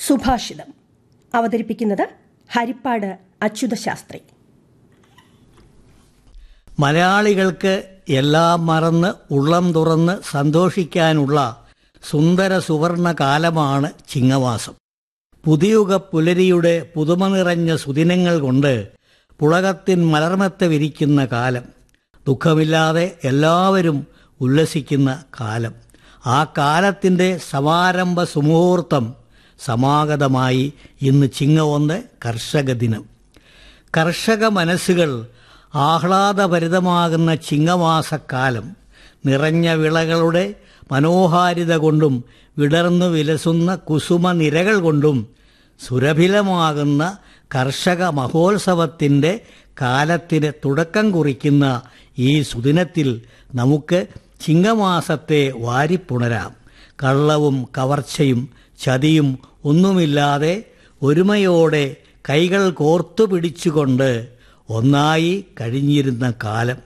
സുഭാഷിതം അവതരിപ്പിക്കുന്നത് ഹരിപ്പാട് അച്യുതശാസ്ത്രി. മലയാളികൾക്ക് എല്ലാം മറന്ന് ഉള്ളം തുറന്ന് സന്തോഷിക്കാനുള്ള സുന്ദര സുവർണ കാലമാണ് ചിങ്ങമാസം. പുതിയുഗ പുലരിയുടെ പുതുമ നിറഞ്ഞ സുദിനങ്ങൾ കൊണ്ട് പുളകത്തിൻ മലർമെത്ത വിരിക്കുന്ന കാലം. ദുഃഖമില്ലാതെ എല്ലാവരും ഉല്ലസിക്കുന്ന കാലം. ആ കാലത്തിൻ്റെ സമാരംഭ സുമുഹൂർത്തം സമാഗതമായി. ഇന്ന് ചിങ്ങ 1 കർഷക ദിനം. കർഷക മനസ്സുകൾ ആഹ്ലാദഭരിതമാകുന്ന ചിങ്ങമാസക്കാലം നിറഞ്ഞ വിളകളുടെ മനോഹാരിത കൊണ്ടും വിടർന്നു വിലസുന്ന കുസുമ നിരകൾ കൊണ്ടും സുരഭിലമാകുന്ന കർഷക മഹോത്സവത്തിൻ്റെ കാലത്തിന് തുടക്കം കുറിക്കുന്ന ഈ സുദിനത്തിൽ നമുക്ക് ചിങ്ങമാസത്തെ വാരിപ്പുണരാം. കള്ളവും കവർച്ചയും ചതിയും ഒന്നുമില്ലാതെ ഒരുമയോടെ കൈകൾ കോർത്തു പിടിച്ചുകൊണ്ട് ഒന്നായി കഴിഞ്ഞിരുന്ന കാലം.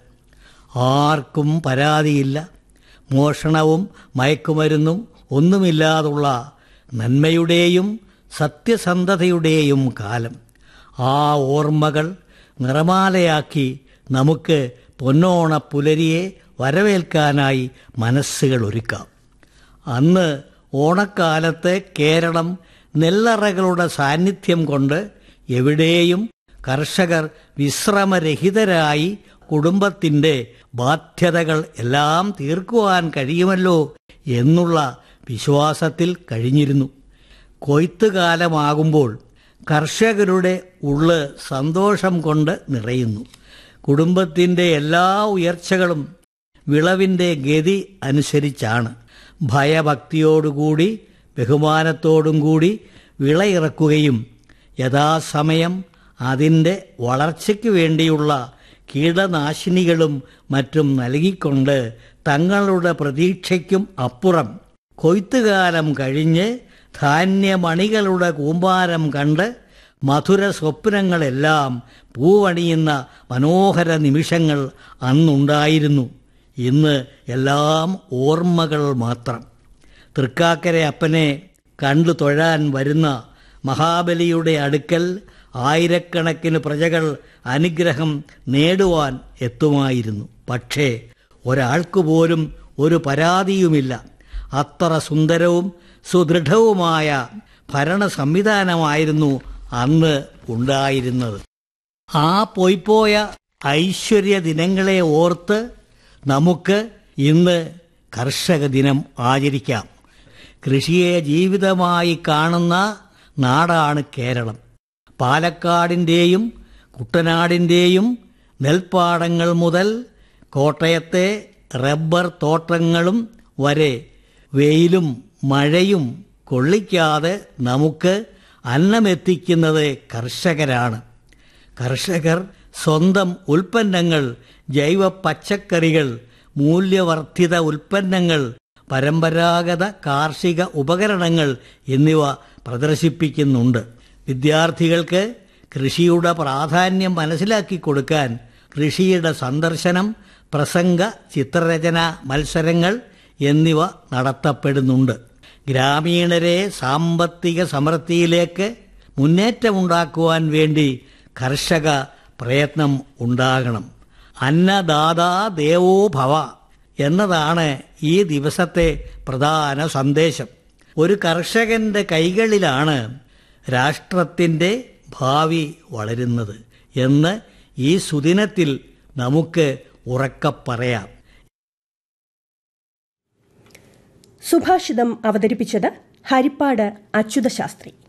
ആർക്കും പരാതിയില്ല. മോഷണവും മയക്കുമരുന്നും ഒന്നുമില്ലാതുള്ള നന്മയുടെയും സത്യസന്ധതയുടെയും കാലം. ആ ഓർമ്മകൾ നിറമാലയാക്കി നമുക്ക് പൊന്നോണ പുലരിയെ വരവേൽക്കാനായി മനസ്സുകൾ ഒരുക്കാം. അന്ന് ഓണക്കാലത്ത് കേരളം നെല്ലറകളുടെ സാന്നിധ്യം കൊണ്ട് എവിടെയും കർഷകർ വിശ്രമരഹിതരായി കുടുംബത്തിൻ്റെ ബാധ്യതകൾ എല്ലാം തീർക്കുവാൻ കഴിയുമല്ലോ എന്നുള്ള വിശ്വാസത്തിൽ കഴിഞ്ഞിരുന്നു. കൊയ്ത്തുകാലമാകുമ്പോൾ കർഷകരുടെ ഉള്ള് സന്തോഷം കൊണ്ട് നിറയുന്നു. കുടുംബത്തിൻ്റെ എല്ലാ ഉയർച്ചകളും വിളവിൻ്റെ ഗതി അനുസരിച്ചാണ്. ഭയഭക്തിയോടുകൂടി ബഹുമാനത്തോടും കൂടി വിളയിറക്കുകയും യഥാസമയം അതിൻ്റെ വളർച്ചയ്ക്ക് വേണ്ടിയുള്ള കീടനാശിനികളും മറ്റും നൽകിക്കൊണ്ട് തങ്ങളുടെ പ്രതീക്ഷയ്ക്കും അപ്പുറം കൊയ്ത്തുകാലം കഴിഞ്ഞ് ധാന്യമണികളുടെ കൂമ്പാരം കണ്ട് മധുര സ്വപ്നങ്ങളെല്ലാം പൂവണിയുന്ന മനോഹര നിമിഷങ്ങൾ അന്നുണ്ടായിരുന്നു. ഇന്ന് എല്ലാം ഓർമ്മകൾ മാത്രം. തൃക്കാക്കര അപ്പനെ കണ്ടു തൊഴാൻ വരുന്ന മഹാബലിയുടെ അടുക്കൽ ആയിരക്കണക്കിന് പ്രജകൾ അനുഗ്രഹം നേടുവാൻ എത്തുമായിരുന്നു. പക്ഷേ ഒരാൾക്കുപോലും ഒരു പരാതിയുമില്ല. അത്ര സുന്ദരവും സുദൃഢവുമായ ഭരണ സംവിധാനമായിരുന്നു അന്ന് ഉണ്ടായിരുന്നത്. ആ പോയിപ്പോയ ഐശ്വര്യ ദിനങ്ങളെ ഓർത്ത് നമുക്ക് ഇന്ന് കർഷക ദിനം ആചരിക്കാം. കൃഷിയെ ജീവിതമായി കാണുന്ന നാടാണ് കേരളം. പാലക്കാടിൻ്റെയും കുട്ടനാടിൻ്റെയും നെൽപ്പാടങ്ങൾ മുതൽ കോട്ടയത്തെ റബ്ബർ തോട്ടങ്ങളും വരെ വെയിലും മഴയും കൊള്ളിക്കാതെ നമുക്ക് അന്നമെത്തിക്കുന്നത് കർഷകരാണ്. കർഷകർ സ്വന്തം ഉൽപ്പന്നങ്ങൾ, ജൈവ പച്ചക്കറികൾ, മൂല്യവർദ്ധിത ഉൽപ്പന്നങ്ങൾ, പരമ്പരാഗത കാർഷിക ഉപകരണങ്ങൾ എന്നിവ പ്രദർശിപ്പിക്കുന്നുണ്ട്. വിദ്യാർത്ഥികൾക്ക് കൃഷിയുടെ പ്രാധാന്യം മനസ്സിലാക്കി കൊടുക്കാൻ കൃഷിയുടെ സന്ദർശനം, പ്രസംഗ, ചിത്രരചന മത്സരങ്ങൾ എന്നിവ നടത്തപ്പെടുന്നുണ്ട്. ഗ്രാമീണരെ സാമ്പത്തിക സമൃദ്ധിയിലേക്ക് മുന്നേറ്റമുണ്ടാക്കുവാൻ വേണ്ടി കർഷക പ്രയത്നം ഉണ്ടാകണം. അന്നദാതാ ദേവോ ഭവ എന്നതാണ് ഈ ദിവസത്തെ പ്രധാന സന്ദേശം. ഒരു കർഷകൻ്റെ കൈകളിലാണ് രാഷ്ട്രത്തിൻ്റെ ഭാവി വളരുന്നത് എന്ന് ഈ സുദിനത്തിൽ നമുക്ക് ഉറക്കെ പറയാം. സുഭാഷിതം അവതരിപ്പിച്ചത് ഹരിപ്പാട് അച്യുതശാസ്ത്രി.